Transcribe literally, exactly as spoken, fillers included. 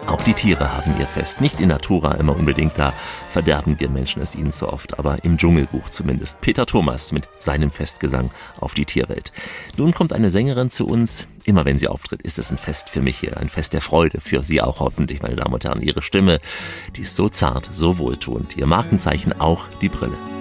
Auch die Tiere haben ihr Fest. Nicht in Natura immer unbedingt, da verderben wir Menschen es ihnen so oft, aber im Dschungelbuch zumindest. Peter Thomas mit seinem Festgesang auf die Tierwelt. Nun kommt eine Sängerin zu uns. Immer wenn sie auftritt, ist es ein Fest für mich hier, ein Fest der Freude, für Sie auch hoffentlich, meine Damen und Herren. Ihre Stimme, die ist so zart, so wohltuend. Ihr Markenzeichen auch die Brille.